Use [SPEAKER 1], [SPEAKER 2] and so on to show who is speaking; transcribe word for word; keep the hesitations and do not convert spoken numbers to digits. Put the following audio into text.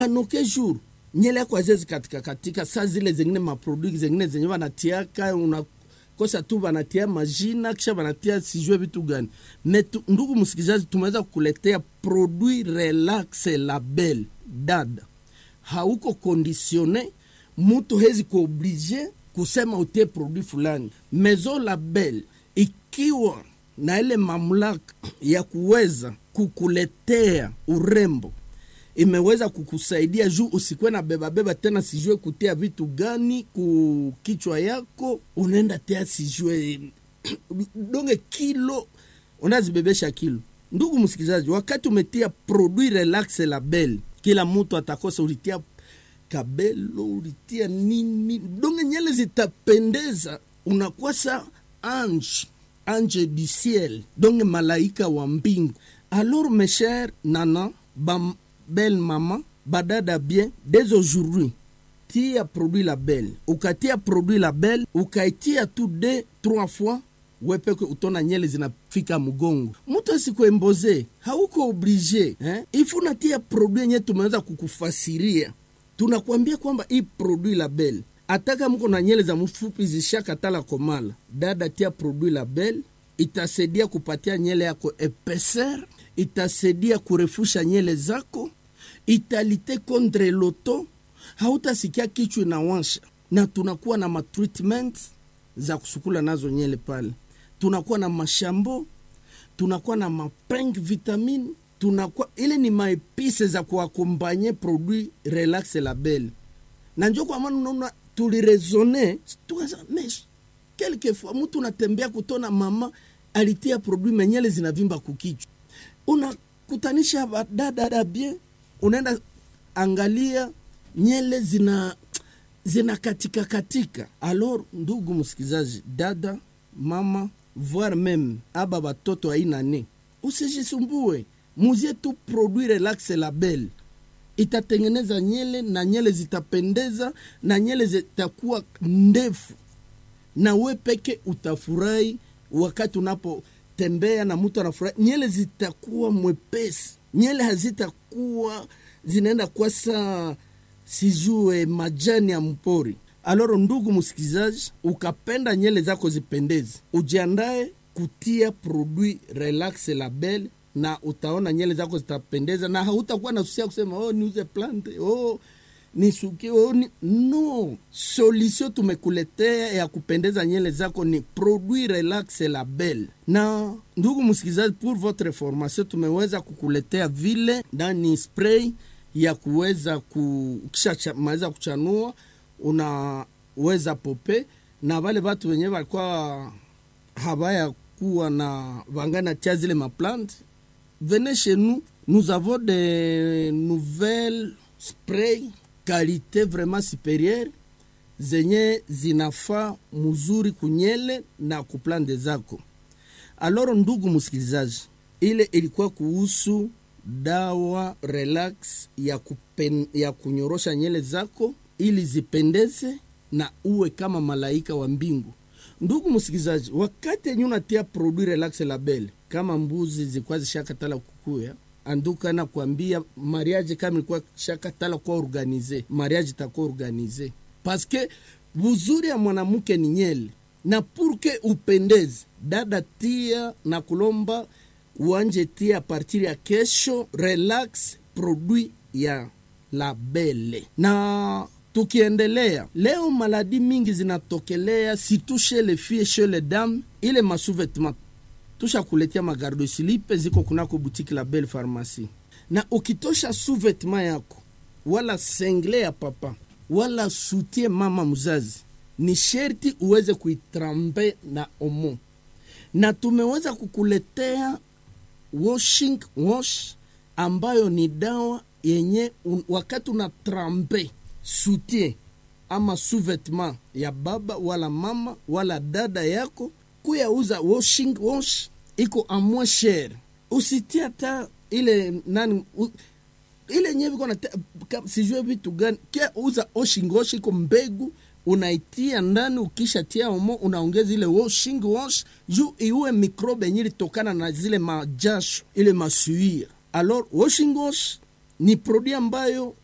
[SPEAKER 1] anoke jour nyele yako azezi katika katika saa zile zingine maproduct zingine zenye wanatiaka unakosa tu wanatia majina kisha wanatia sijue vitu gani. Metu, ndugu msikizaji, tumeweza kukuletea produit relax label dada. Hauko conditionné, mtu hezi kuoblige kusema utie produit fulani. Maison label ikiwa na ile mamlaka ya kuweza kukuletea urembo, imeweza kukusaidia juu usikwe na beba beba tena sijue kutia vitu gani ku kichwa yako, unaenda tia sijue donge kilo unazibebesha kilo. Ndugu msikizaji, wakati umetia produit relax label, kila mtu atakosa ulitia kabelo, ulitia nini, donge nyele zitapendeza, unakuwa sa ange ange du ciel, donge malaika wa mbingu. Alors mes chers nana, bam belle maman, badada bien, dès aujourd'hui, tia produit label. Ukatia produit label, ukaitia tout deux, trois fois, wepeke utona nyele zinafika mugongo. Mutu asiko emboze, hauko oblige, eh? Ifu natia produit nye tumeweza kukufasiria. Tunakuambia kwamba hii produit label, ataka mko na nyele za mfupi zishaka tala komala, dada tia produit label, itasaidia kupatia nyele yako épaisseur, itasaidia kurefusha nyele zako, italite contre loto, hautasikia kichwa inawansha. Na tunakuwa na matreatment za kusukula nazo nyele pale. Tunakuwa na mashambo, tunakuwa na mapeng vitamine, tunakuwa ile ni maepise za kuakompanye produit relax label. Na njoo kwa maana unaona tulirezone, tukasema mais quelquefois mtu unatembea kutona mama alitia produit menyele zinavimba kukichwa. Unakutanisha dada dada bien, unaenda angalia nyele zina zina katika katika. Alors ndugu msikizaji, dada, mama, voire même aba batoto aina ne, usijisumbue, muzie tu produit relax label. Itatengeneza nyele na nyele zitapendeza na nyele zitakuwa ndefu. Na we peke utafurahi wakati unapo tembea na mtu anafurahi. Nyele zitakuwa mwepesi. Nyele hazitakuwa zinaenda kwa saa sijue majani ya mpori. Aloro ndugu msikizaji, ukapenda nyele zako zipendeze, ujiandae kutia produit relax label na utaona nyele zako zitapendeza na hautakuwa na susia kusema oh niuze plante, oh nisuke, oh ni... no. Solution tumekuletea ya kupendeza nyele zako ni produit relax label. Na ndugu msikizaji, pour votre information tumeweza kukuletea vile ndani spray ya kuweza kukisha maweza kuchanua, unaweza pope. Na wale watu wenyewe walikuwa habaya kuwa na wangana tia zile ma plante, venez chez nous, nous avons des nouvelles sprays qualité vraiment supérieure zenye zinafaa mzuri kunyele na kuplante zako. Alors ndugu msikilizaji, ile ilikuwa kuhusu dawa relax ya kupen, ya kunyorosha nyele zako ili zipendeze na uwe kama malaika wa mbingu. Ndugu msikilizaji, wakati yenye unatia produit relax label, kama mbuzi zilikuwa zishakatala kukuya, anduka na kuambia mariage kama ilikuwa shakatala kwa organize, mariage itakuwa organize. Parce que buzuri ya mwanamke ni nyele. Na purke upendeze, dada tia na kulomba uanje tia a partir ya kesho relax produit ya labele. Na tukiendelea, leo maladi mingi zinatokelea, si touche les filles chez les dames, ile masouvetement. Tusha kuletia magardo silipe ziko kunako boutique la Belle Pharmacie. Na ukitosha sous-vêtement yako, wala sengle ya papa, wala soutien mama mzazi, ni sherti uweze kuitrambe na omo. Na tumeweza kukuletea washing wash ambayo ni dawa yenye un, wakati unatrambe soutien ama sous-vêtement ya baba wala mama wala dada yako, kuya uza washing wash iko a moins cher. Usitia ta ile nani u, ile nyewe kuna sijue vitu gani, kia uza washing wash iko mbegu, unaitia ndani, ukisha tia omo unaongeza ile washing wash juu iwe mikrobe nyili tokana na zile majasho ile masuia. Alors washing wash ni produit ambayo